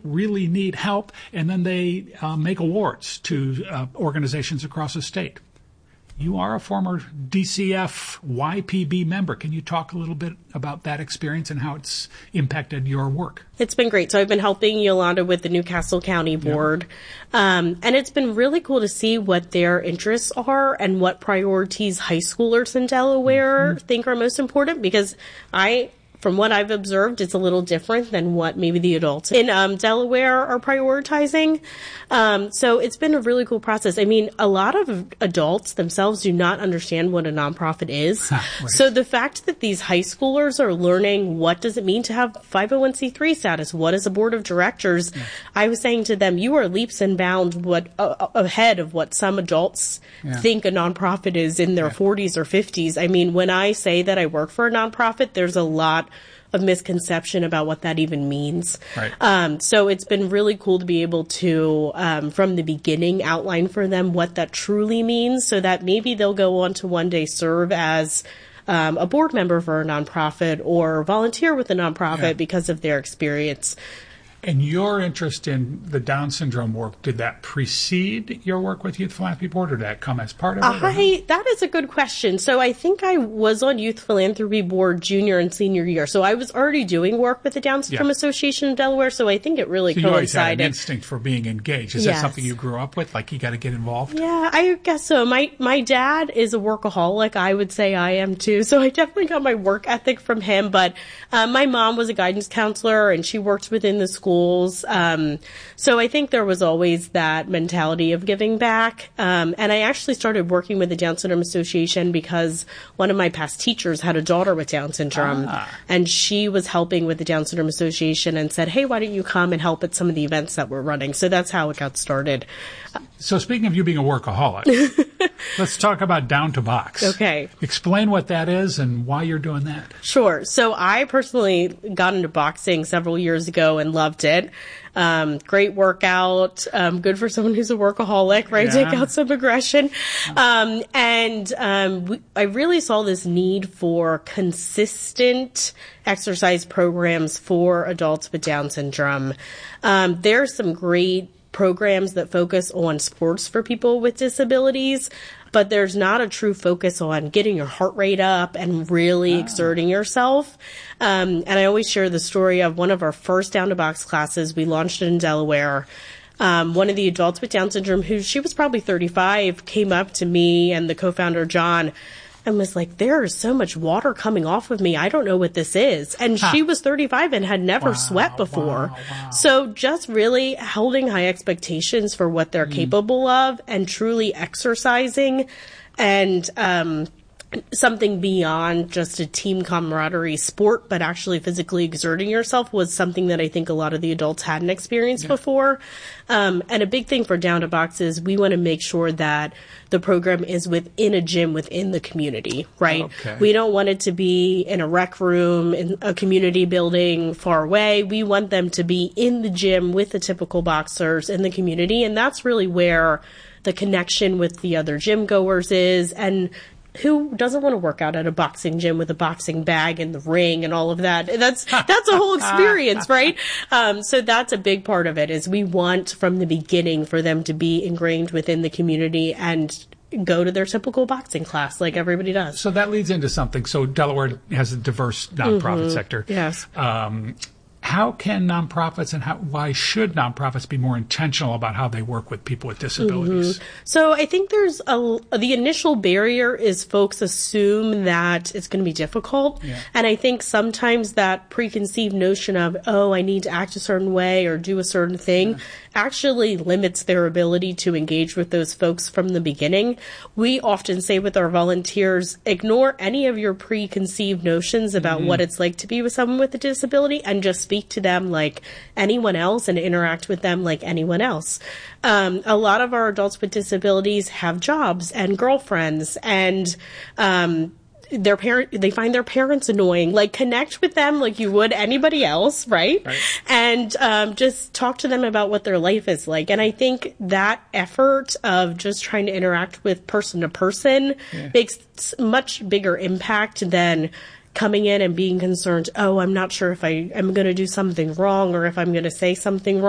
really need help, and then they make awards to organizations across the state. You are a former DCF YPB member. Can you talk a little bit about that experience and how it's impacted your work? It's been great. So I've been helping Yolanda with the Newcastle County Board. And it's been really cool to see what their interests are and what priorities high schoolers in Delaware think are most important, because from what I've observed, it's a little different than what maybe the adults in Delaware are prioritizing. So it's been a really cool process. I mean, a lot of adults themselves do not understand what a nonprofit is. Right. So the fact that these high schoolers are learning what does it mean to have 501c3 status, what is a board of directors, I was saying to them, you are leaps and bounds ahead of what some adults think a nonprofit is in their 40s or 50s. I mean, when I say that I work for a nonprofit, there's a lot of misconception about what that even means. Right. So it's been really cool to be able to, from the beginning, outline for them what that truly means, so that maybe they'll go on to one day serve as a board member for a nonprofit or volunteer with a nonprofit because of their experience. And your interest in the Down syndrome work, did that precede your work with Youth Philanthropy Board, or did that come as part of it? That is a good question. So I think I was on Youth Philanthropy Board junior and senior year. So I was already doing work with the Down Syndrome Association of Delaware. So I think it really coincided. You always had an instinct for being engaged. Is that something you grew up with? Like, you got to get involved? Yeah, I guess so. My dad is a workaholic. I would say I am too. So I definitely got my work ethic from him. But my mom was a guidance counselor, and she worked within the schools. So I think there was always that mentality of giving back. And I actually started working with the Down Syndrome Association because one of my past teachers had a daughter with Down syndrome, and she was helping with the Down Syndrome Association and said, hey, why don't you come and help at some of the events that we're running? So that's how it got started. So speaking of you being a workaholic, let's talk about Down to Box. Okay. Explain what that is and why you're doing that. Sure. So I personally got into boxing several years ago and loved it. Great workout, good for someone who's a workaholic, right? Take out some aggression. I really saw this need for consistent exercise programs for adults with Down syndrome. There's some great programs that focus on sports for people with disabilities, but there's not a true focus on getting your heart rate up and really exerting yourself. And I always share the story of one of our first Down to Box classes. We launched it in Delaware. One of the adults with Down syndrome, she was probably 35, came up to me and the co-founder, John, and was like, there is so much water coming off of me. I don't know what this is. And she was 35 and had never sweat before. So just really holding high expectations for what they're capable of and truly exercising and something beyond just a team camaraderie sport, but actually physically exerting yourself was something that I think a lot of the adults hadn't experienced before. And a big thing for Down to Box is we want to make sure that the program is within a gym within the community, right? Okay. We don't want it to be in a rec room, in a community building far away. We want them to be in the gym with the typical boxers in the community. And that's really where the connection with the other gym goers is. And who doesn't want to work out at a boxing gym with a boxing bag and the ring and all of that? That's a whole experience, right? So that's a big part of it, is we want from the beginning for them to be ingrained within the community and go to their typical boxing class like everybody does. So that leads into something. So Delaware has a diverse nonprofit sector. Yes. How can nonprofits and why should nonprofits be more intentional about how they work with people with disabilities? So I think there's the initial barrier is folks assume that it's going to be difficult. And I think sometimes that preconceived notion of, oh, I need to act a certain way or do a certain thing actually limits their ability to engage with those folks from the beginning. We often say with our volunteers, ignore any of your preconceived notions about what it's like to be with someone with a disability and just speak to them like anyone else and interact with them like anyone else. A lot of our adults with disabilities have jobs and girlfriends and they find their parents annoying. Like, connect with them like you would anybody else, right? And just talk to them about what their life is like. And I think that effort of just trying to interact with person to person makes much bigger impact than coming in and being concerned, oh, I'm not sure if I am going to do something wrong or if I'm going to say something wrong.